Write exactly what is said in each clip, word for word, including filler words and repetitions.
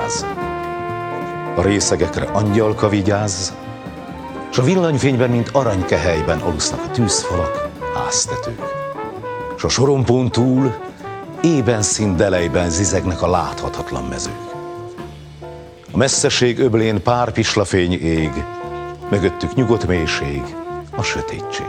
vigyáz. A részegekre angyalka vigyáz, s a villanyfényben, mint aranykehelyben alusznak a tűzfalak, háztetők. S a sorompón túl ében színdelejben zizegnek a láthatatlan mezők. A messzeség öblén pár pislafény ég, mögöttük nyugodt mélység, a sötétség.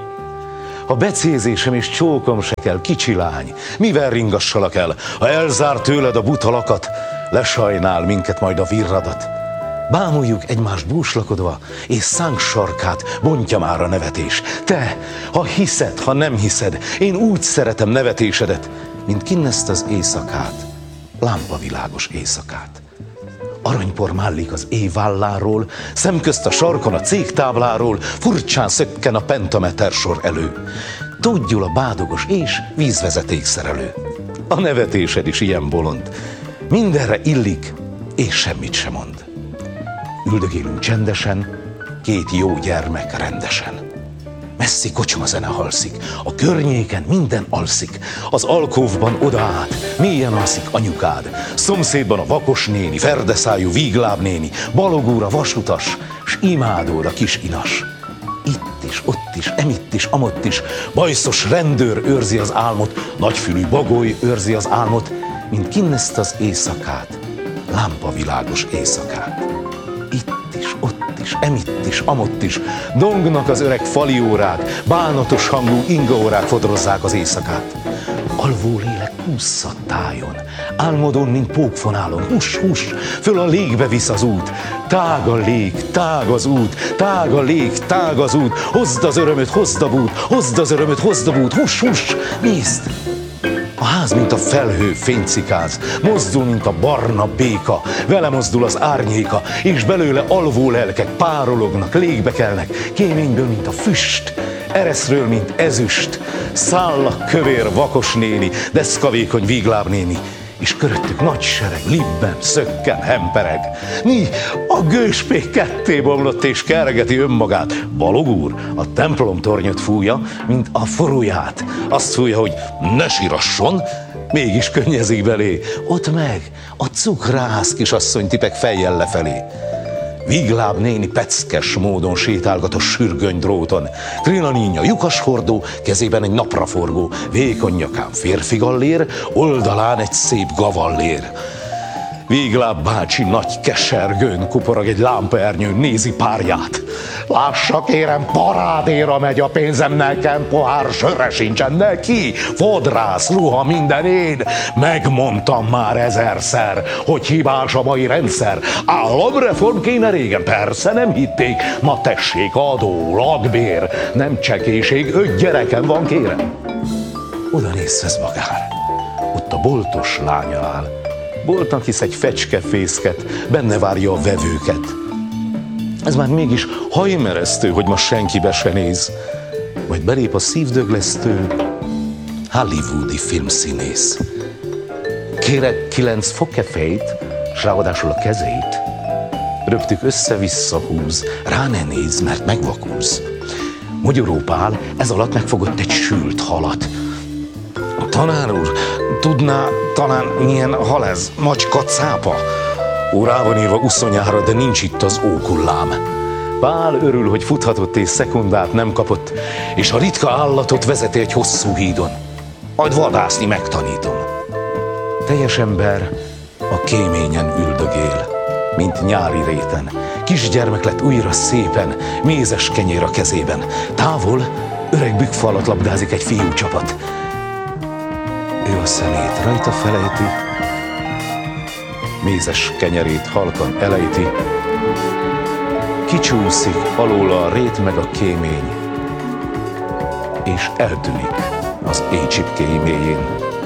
Ha becézésem és csókom se kell, kicsi lány, mivel ringassalak el? Ha elzár tőled a butalakat, lesajnál minket majd a virradat. Bámuljuk egymást búslakodva, és szánk sarkát bontja már a nevetés. Te, ha hiszed, ha nem hiszed, én úgy szeretem nevetésedet, mint kinn ezt az éjszakát, lámpavilágos éjszakát. Aranypor mállik az éj válláról, szemközt a sarkon a cégtábláról, furcsán szökken a pentameter sor elő. Tudjul a bádogos és vízvezeték szerelő. A nevetésed is ilyen bolond, mindenre illik, és semmit sem mond. Üldögélünk csendesen, két jó gyermek rendesen. Messzi kocsmazene halszik, a környéken minden alszik, az alkóvban oda át, mélyen alszik anyukád, szomszédban a vakos néni, ferdeszájú vígláb néni, balogóra vasutas, s imádód a kis inas. Itt is, ott is, emitt is, amott is, bajszos rendőr őrzi az álmot, nagyfülű bagoly őrzi az álmot, mint kinn ezt az éjszakát, lámpavilágos éjszakát. Itt is, ott is, emitt is, amott is, dongnak az öreg fali órák, bánatos hangú ingaórák fodrozzák az éjszakát. Alvó lélek hússzat tájon, álmodon, mint pókfonálon, hús, hús, föl a légbe visz az út. Tág a lég, tág az út, tág a lég, tág az út, hozd az örömöt, hozd a bút, hozd az örömöt, hozd a bút, hús, hús, nézd! A ház, mint a felhő fénycikáz, mozdul, mint a barna béka, vele mozdul az árnyéka, és belőle alvó lelkek párolognak, légbe kelnek, kéményből, mint a füst, ereszről, mint ezüst, száll a kövér vakos néni, deszkavékony vígláb néni, és köröttük nagy sereg, libben, szökken, hempereg. Mi, a gőspék ketté bomlott és kergeti önmagát. Balog úr a templom tornyot fújja, mint a foruját. Azt fújja, hogy ne sirasson, mégis könnyezik belé. Ott meg a cukrász kisasszony tipek fejjel lefelé. Vígláb néni peckes módon sétálgat a sürgöny dróton. Trina ninja lyukas hordó, kezében egy napraforgó, vékony nyakán férfi gallér, oldalán egy szép gavallér. Vígláb bácsi nagy kesergőn kuporog egy lámpaernyőn, nézi párját. Lássa kérem, parádéra megy a pénzem, nekem pohár sörre sincsen neki. Fodrász, ruha, minden én. Megmondtam már ezerszer, hogy hibás a mai rendszer. Államreform kéne régen, persze nem hitték. Ma tessék, adó, lakbér, nem csekéség, öt gyerekem van kérem. Oda néz Veszbagár, ott a boltos lánya áll. Boltnak hisz egy fecskefészket, benne várja a vevőket. Ez már mégis hajmeresztő, hogy ma senkibe se néz. Majd belép a szívdöglesztő hollywoodi filmszínész. Kérek kilenc fogkefejt, s ráadásul a kezeit. Röptük össze-vissza húz, rá ne néz, mert megvakulsz. Mogyoró Pál ez alatt megfogott egy sült halat. Tanár úr, tudná talán milyen hal ez? Macska, cápa? Ó, rá van írva uszonyára, de nincs itt az ókullám. Pál örül, hogy futhatott és szekundát nem kapott, és a ritka állatot vezeti egy hosszú hídon. Majd vadászni megtanítom. Teljes ember a kéményen üldögél, mint nyári réten. Kisgyermek lett újra szépen, mézes kenyér a kezében. Távol öreg bükkfa alatt labdázik egy fiú csapat. Ő a szemét rajta felejti, mézes kenyerét halkan elejti, kicsúszik alóla a rét meg a kémény, és eltűnik az éj csipkéi mélyén.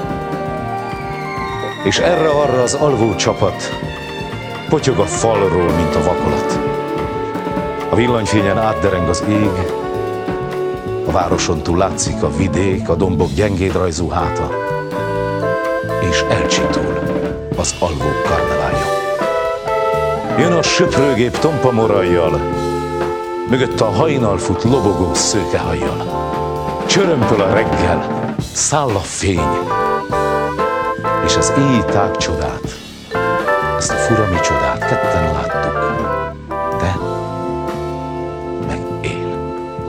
És erre-arra az alvó csapat potyog a falról, mint a vakolat. A villanyfényen átdereng az ég, a városon túl látszik a vidék, a dombok gyengédrajzú háta, és elcsitul az alvók karneválja. Jön a söprőgép tompa morajjal, mögött a hajnal fut lobogó szőkehajjal. Csörömpöl a reggel, száll a fény, és az éj tág csodát, ezt a fura, mi csodát, ketten láttuk.